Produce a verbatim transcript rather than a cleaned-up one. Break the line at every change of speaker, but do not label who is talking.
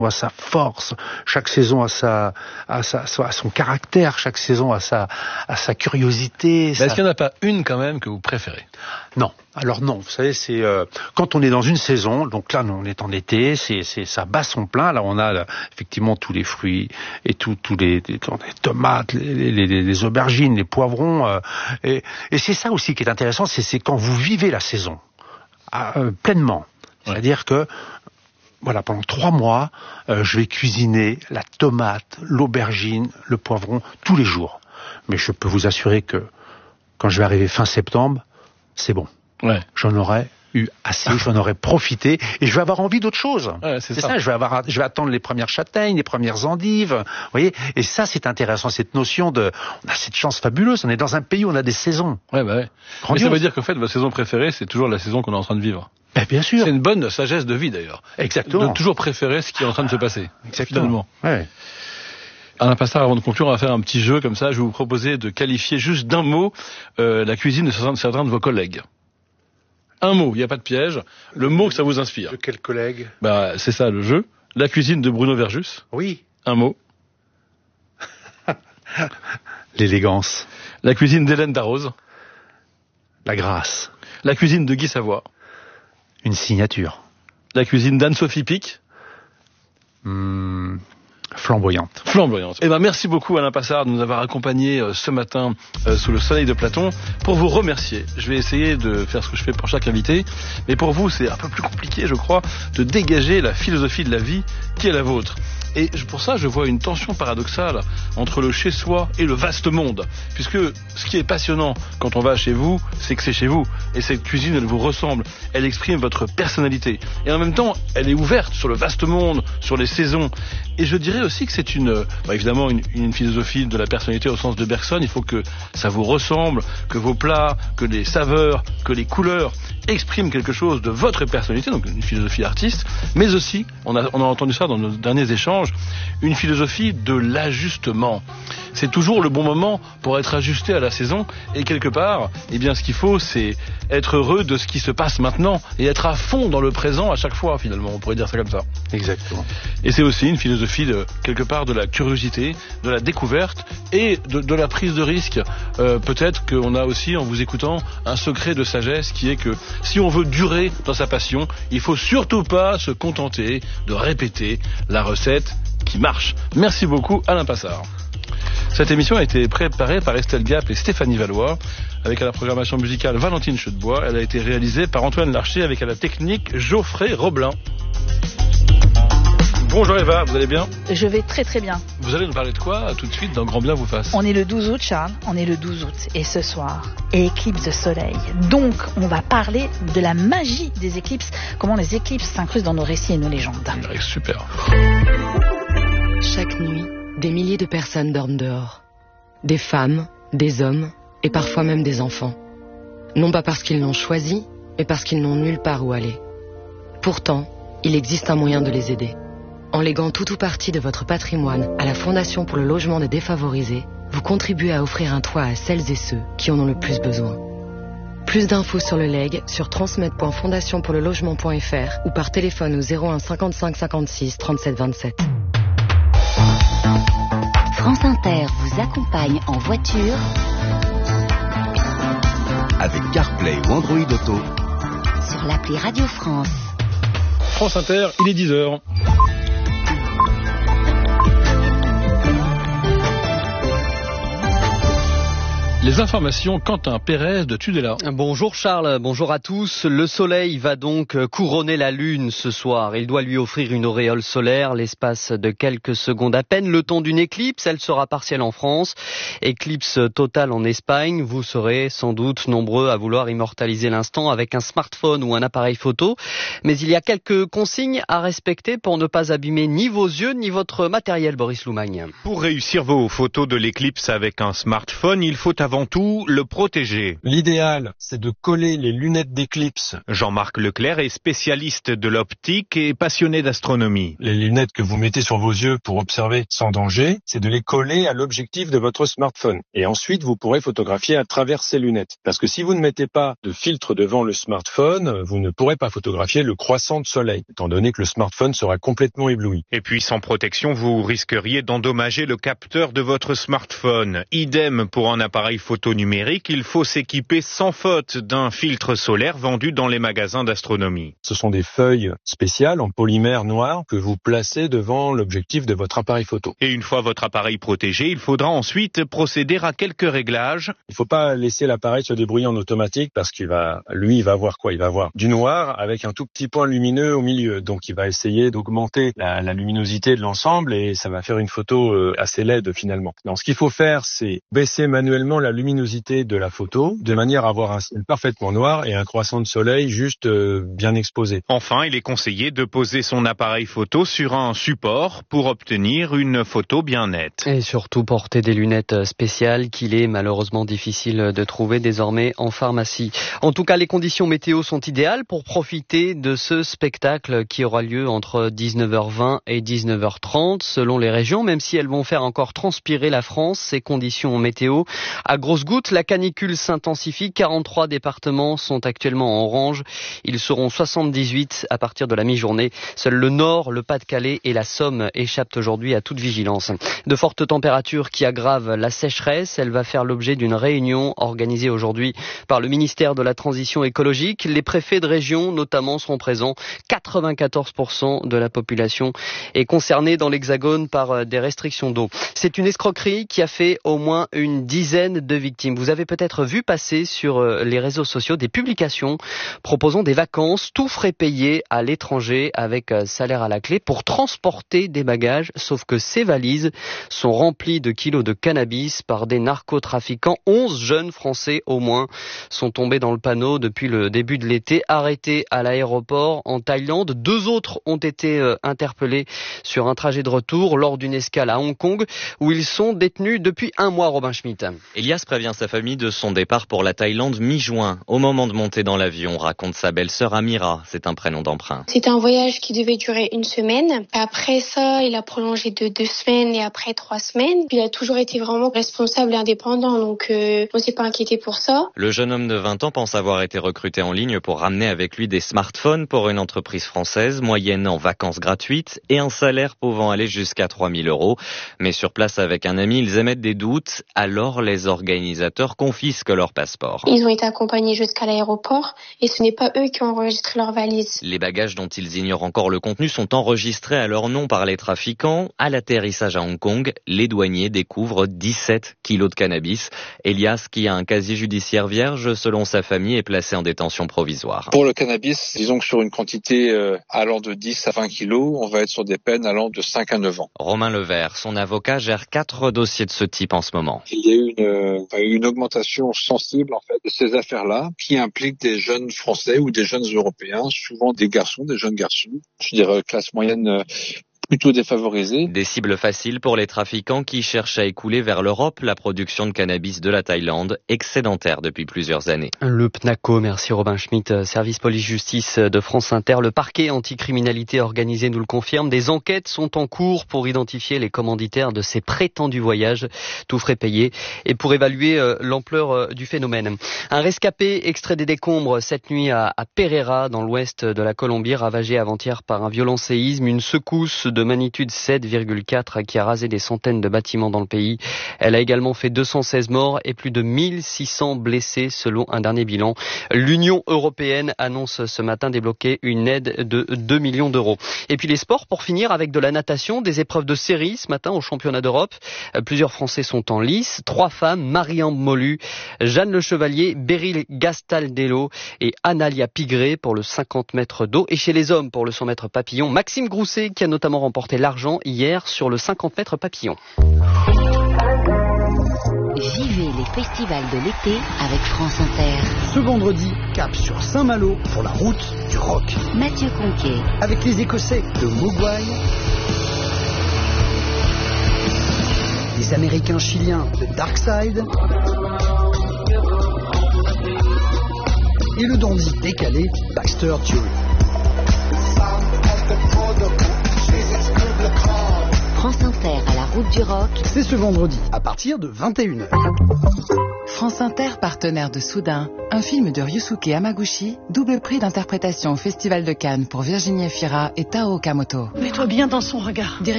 a sa force, chaque saison a sa, a sa, a son caractère, chaque saison a sa, a sa curiosité.
Mais
sa...
est-ce qu'il n'y en a pas une quand même que vous préférez?
Non. Alors non, vous savez, c'est euh, quand on est dans une saison, donc là on est en été, c'est, c'est ça bat son plein. Là on a là, effectivement tous les fruits et tous tous les, les, les tomates, les, les, les aubergines, les poivrons. Euh, et, et c'est ça aussi qui est intéressant, c'est, c'est quand vous vivez la saison euh, pleinement. C'est-à-dire que voilà, pendant trois mois, euh, je vais cuisiner la tomate, l'aubergine, le poivron tous les jours. Mais je peux vous assurer que quand je vais arriver fin septembre, c'est bon.
Ouais.
J'en aurais eu assez, j'en aurais profité et je vais avoir envie d'autre chose.
Ouais, c'est,
c'est
ça.
ça. Je vais avoir, je vais attendre les premières châtaignes, les premières endives. Vous voyez. Et ça, c'est intéressant, cette notion de, on a cette chance fabuleuse. On est dans un pays où on a des saisons.
Ouais, bah ouais. Mais ça veut dire qu'en fait, votre saison préférée, c'est toujours la saison qu'on est en train de vivre.
Ben, bien sûr.
C'est une bonne sagesse de vie d'ailleurs.
Exactement.
De toujours préférer ce qui est en train de se passer.
Exactement. Ouais.
Alain Passard, avant de conclure, on va faire un petit jeu comme ça. Je vais vous proposer de qualifier juste d'un mot euh, la cuisine de certains, de certains de vos collègues. Un mot, il n'y a pas de piège. Le mot que ça vous inspire.
De quel collègue?
Bah, c'est ça le jeu. La cuisine de Bruno Verjus.
Oui.
Un mot.
L'élégance.
La cuisine d'Hélène Darroze.
La grâce.
La cuisine de Guy Savoie.
Une signature.
La cuisine d'Anne-Sophie Pic.
Mmh, flamboyante.
Flamboyante. Eh ben, merci beaucoup Alain Passard de nous avoir accompagnés euh, ce matin euh, sous le soleil de Platon. Pour vous remercier, je vais essayer de faire ce que je fais pour chaque invité, mais pour vous c'est un peu plus compliqué, je crois, de dégager la philosophie de la vie qui est la vôtre. Et pour ça, je vois une tension paradoxale entre le chez-soi et le vaste monde. Puisque ce qui est passionnant quand on va chez vous, c'est que c'est chez vous. Et cette cuisine, elle vous ressemble. Elle exprime votre personnalité. Et en même temps, elle est ouverte sur le vaste monde, sur les saisons. Et je dirais aussi que c'est une, bah évidemment, une, une philosophie de la personnalité au sens de Bergson. Il faut que ça vous ressemble, que vos plats, que les saveurs, que les couleurs expriment quelque chose de votre personnalité, donc une philosophie artiste. Mais aussi, on a, on a entendu ça dans nos derniers échanges, une philosophie de l'ajustement. C'est toujours le bon moment pour être ajusté à la saison et quelque part, eh bien, ce qu'il faut, c'est être heureux de ce qui se passe maintenant et être à fond dans le présent à chaque fois, finalement. On pourrait dire ça comme ça.
Exactement.
Et c'est aussi une philosophie de, quelque part, de la curiosité, de la découverte et de, de la prise de risque. Euh, peut-être qu'on a aussi, en vous écoutant, un secret de sagesse qui est que si on veut durer dans sa passion, il faut surtout pas se contenter de répéter la recette qui marche. Merci beaucoup Alain Passard. Cette émission a été préparée par Estelle Gap et Stéphanie Valois, avec à la programmation musicale Valentine Chedebois. Elle a été réalisée par Antoine Larcher avec à la technique Geoffrey Roblin. Bonjour Eva, vous allez bien?
Je vais très très bien.
Vous allez nous parler de quoi tout de suite dans Grand Bien vous fasse?
On est le douze août, Charles, on est le douze août. Et ce soir, éclipse de soleil. Donc, on va parler de la magie des éclipses, comment les éclipses s'incrustent dans nos récits et nos légendes.
Ouais, super.
Chaque nuit, des milliers de personnes dorment dehors. Des femmes, des hommes et parfois même des enfants. Non pas parce qu'ils l'ont choisi, mais parce qu'ils n'ont nulle part où aller. Pourtant, il existe un moyen de les aider. En léguant tout ou partie de votre patrimoine à la Fondation pour le logement des défavorisés, vous contribuez à offrir un toit à celles et ceux qui en ont le plus besoin. Plus d'infos sur le leg sur transmettre point fondation pour le logement point f r ou par téléphone au zéro un cinquante-cinq cinquante-six trente-sept vingt-sept.
France Inter vous accompagne en voiture
avec CarPlay ou Android Auto
sur l'appli Radio France.
France Inter, il est dix heures. Les informations, Quentin Pérez de Tudela.
Bonjour Charles, bonjour à tous. Le soleil va donc couronner la lune ce soir. Il doit lui offrir une auréole solaire, l'espace de quelques secondes à peine, le temps d'une éclipse. Elle sera partielle en France, éclipse totale en Espagne. Vous serez sans doute nombreux à vouloir immortaliser l'instant avec un smartphone ou un appareil photo. Mais il y a quelques consignes à respecter pour ne pas abîmer ni vos yeux ni votre matériel, Boris Loumagne.
Pour réussir vos photos de l'éclipse avec un smartphone, il faut avant surtout le protéger.
L'idéal, c'est de coller les lunettes d'éclipse.
Jean-Marc Leclerc est spécialiste de l'optique et passionné d'astronomie.
Les lunettes que vous mettez sur vos yeux pour observer sans danger, c'est de les coller à l'objectif de votre smartphone. Et ensuite, vous pourrez photographier à travers ces lunettes. Parce que si vous ne mettez pas de filtre devant le smartphone, vous ne pourrez pas photographier le croissant de soleil, étant donné que le smartphone sera complètement ébloui.
Et puis sans protection, vous risqueriez d'endommager le capteur de votre smartphone. Idem pour un appareil photo numérique, il faut s'équiper sans faute d'un filtre solaire vendu dans les magasins d'astronomie.
Ce sont des feuilles spéciales en polymère noir que vous placez devant l'objectif de votre appareil photo.
Et une fois votre appareil protégé, il faudra ensuite procéder à quelques réglages.
Il ne faut pas laisser l'appareil se débrouiller en automatique parce qu'il va, lui, il va voir quoi? Il va voir du noir avec un tout petit point lumineux au milieu. Donc il va essayer d'augmenter la, la luminosité de l'ensemble et ça va faire une photo euh, assez laide finalement. Donc ce qu'il faut faire, c'est baisser manuellement la luminosité de la photo de manière à avoir un ciel parfaitement noir et un croissant de soleil juste euh, bien exposé.
Enfin, il est conseillé de poser son appareil photo sur un support pour obtenir une photo bien nette.
Et surtout porter des lunettes spéciales qu'il est malheureusement difficile de trouver désormais en pharmacie. En tout cas, les conditions météo sont idéales pour profiter de ce spectacle qui aura lieu entre dix-neuf heures vingt et dix-neuf heures trente selon les régions, même si elles vont faire encore transpirer la France. Ces conditions météo à grosses gouttes, la canicule s'intensifie. quarante-trois départements sont actuellement en orange. Ils seront soixante-dix-huit à partir de la mi-journée. Seul le Nord, le Pas-de-Calais et la Somme échappent aujourd'hui à toute vigilance. De fortes températures qui aggravent la sécheresse. Elle va faire l'objet d'une réunion organisée aujourd'hui par le ministère de la Transition écologique. Les préfets de région notamment seront présents. quatre-vingt-quatorze pour cent de la population est concernée dans l'Hexagone par des restrictions d'eau. C'est une escroquerie qui a fait au moins une dizaine de victimes. Vous avez peut-être vu passer sur les réseaux sociaux des publications proposant des vacances, tout frais payés à l'étranger avec salaire à la clé pour transporter des bagages, sauf que ces valises sont remplies de kilos de cannabis par des narcotrafiquants. onze jeunes Français au moins sont tombés dans le panneau depuis le début de l'été, arrêtés à l'aéroport en Thaïlande. Deux autres ont été euh, interpellés sur un trajet de retour lors d'une escale à Hong Kong où ils sont détenus depuis un mois, Robin Schmitt.
Elias prévient sa famille de son départ pour la Thaïlande mi-juin. Au moment de monter dans l'avion, raconte sa belle-sœur Amira, c'est un prénom d'emprunt.
C'était un voyage qui devait durer une semaine. Après ça, il a prolongé de deux semaines et après trois semaines. Puis il a toujours été vraiment responsable et indépendant, donc euh, on s'est pas inquiété pour ça.
Le jeune homme de vingt ans pense avoir été recruté en ligne pour ramener avec lui des smartphones pour une entreprise française, moyennant vacances gratuites et un salaire pouvant aller jusqu'à trois mille euros. Mais sur place avec un ami, ils émettent des doutes. Alors les organisateurs confisquent leur passeport.
Ils ont été accompagnés jusqu'à l'aéroport et ce n'est pas eux qui ont enregistré leurs valises.
Les bagages dont ils ignorent encore le contenu sont enregistrés à leur nom par les trafiquants. À l'atterrissage à Hong Kong, les douaniers découvrent dix-sept kilos de cannabis. Elias, qui a un casier judiciaire vierge, selon sa famille, est placé en détention provisoire.
Pour le cannabis, disons que sur une quantité euh, allant de dix à vingt kilos, on va être sur des peines allant de cinq à neuf ans.
Romain Levert, son avocat, gère quatre dossiers de ce type en ce moment.
Il y a eu une, euh, une augmentation sensible en fait de ces affaires-là qui impliquent des jeunes Français ou des jeunes Européens, souvent des garçons, des jeunes garçons, je dirais classe moyenne euh, plutôt défavorisés.
Des cibles faciles pour les trafiquants qui cherchent à écouler vers l'Europe la production de cannabis de la Thaïlande, excédentaire depuis plusieurs années.
Le PNACO, merci Robin Schmitt, service police-justice de France Inter. Le parquet anticriminalité organisée nous le confirme. Des enquêtes sont en cours pour identifier les commanditaires de ces prétendus voyages, tout frais payés, et pour évaluer euh, l'ampleur euh, du phénomène. Un rescapé extrait des décombres cette nuit à, à Pereira, dans l'ouest de la Colombie, ravagé avant-hier par un violent séisme, une secousse de de magnitude sept virgule quatre qui a rasé des centaines de bâtiments dans le pays. Elle a également fait deux cent seize morts et plus de mille six cents blessés selon un dernier bilan. L'Union européenne annonce ce matin débloquer une aide de deux millions d'euros. Et puis les sports, pour finir avec de la natation, des épreuves de série ce matin au championnat d'Europe. Plusieurs Français sont en lice, trois femmes, Marianne Molu, Jeanne Le Chevalier, Beryl Gastaldello et Analia Pigré pour le cinquante mètres d'eau. Et chez les hommes, pour le cent mètres papillon, Maxime Grousset qui a notamment remporté l'argent hier sur le cinquante mètres papillon.
Vivez les festivals de l'été avec France Inter.
Ce vendredi, cap sur Saint-Malo pour la route du rock.
Mathieu Conquet.
Avec les Écossais de Mogwai, les Américains chiliens de Darkside et le dandy décalé Baxter Dury.
France Inter à la route du rock.
C'est ce vendredi à partir de vingt et une heures.
France Inter, partenaire de Soudain, un film de Ryusuke Hamaguchi, double prix d'interprétation au Festival de Cannes pour Virginie Efira et Tao Okamoto.
Mets-toi bien dans son regard.
Direction